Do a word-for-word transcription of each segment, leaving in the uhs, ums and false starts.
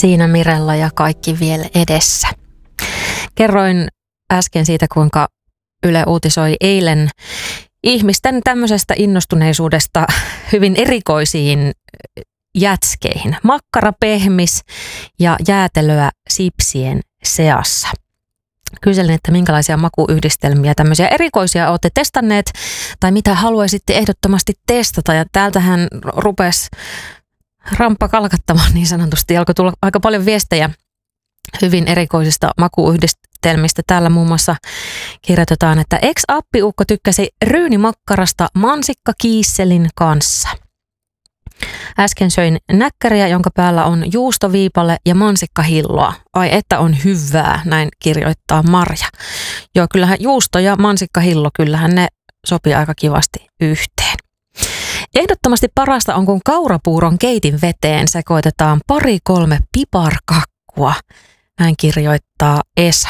Siinä Mirella ja kaikki vielä edessä. Kerroin äsken siitä, kuinka Yle uutisoi eilen ihmisten tämmöisestä innostuneisuudesta hyvin erikoisiin jätskeihin. Makkarapehmis ja jäätelöä sipsien seassa. Kyselin, että minkälaisia makuyhdistelmiä, tämmöisiä erikoisia olette testanneet tai mitä haluaisitte ehdottomasti testata. Ja täältähän rupesi ramppa kalkattamaan niin sanotusti. Alkoi tulla aika paljon viestejä hyvin erikoisista makuyhdistelmistä. Täällä muun muassa kirjoitetaan, että ex-appiukko tykkäsi ryynimakkarasta mansikkakiisselin kanssa. Äsken söin näkkäriä, jonka päällä on juustoviipale ja mansikkahilloa. Ai että on hyvää, näin kirjoittaa Marja. Joo, kyllähän juusto ja mansikkahillo, kyllähän ne sopii aika kivasti yhteen. Ehdottomasti parasta on, kun kaurapuuron keitin veteen sekoitetaan pari kolme piparkakkua. Näin kirjoittaa Esa.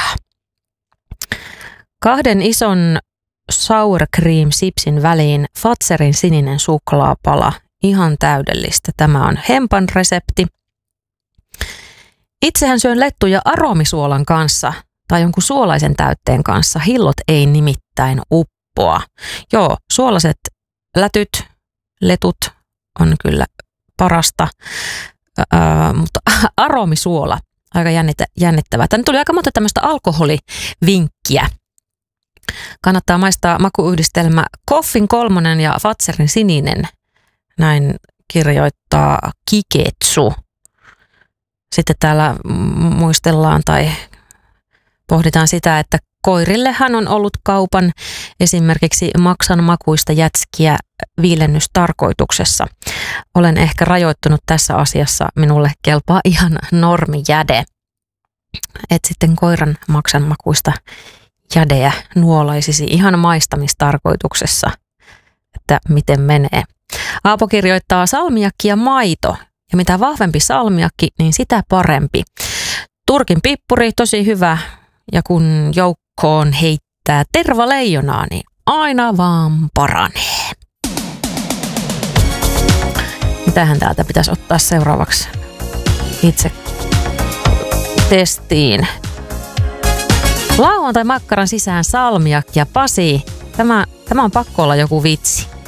Kahden ison sour cream sipsin väliin Fatserin sininen suklaapala. Ihan täydellistä. Tämä on Hempan resepti. Itsehän syön lettuja aromisuolan kanssa tai jonkun suolaisen täytteen kanssa. Hillot ei nimittäin uppoa. Joo, suolaiset lätyt, letut on kyllä parasta, Ää, mutta aromisuola, aika jännitä, jännittävää. Tänne tuli aika monta tämmöistä alkoholivinkkiä. Kannattaa maistaa makuyhdistelmä Koffin kolmonen ja Fatserin sininen. Näin kirjoittaa Kiketsu. Sitten täällä muistellaan tai pohditaan sitä, että koirillehan on ollut kaupan esimerkiksi maksan makuista jätskiä viilennystarkoituksessa. Olen ehkä rajoittunut tässä asiassa. Minulle kelpaa ihan normijäde. Et sitten koiran maksan makuista jädeä nuolaisisi ihan maistamistarkoituksessa, että miten menee. Aapo kirjoittaa salmiakki ja maito. Ja mitä vahvempi salmiakki, niin sitä parempi. Turkin pippuri, tosi hyvä. Ja kun joukkoon heittää tervaleijonaa, niin aina vaan paranee. Mitähän täältä pitäisi ottaa seuraavaksi itse testiin? Lauantai makkaran sisään salmiakki ja Pasi. Tämä, tämä on pakko olla joku vitsi.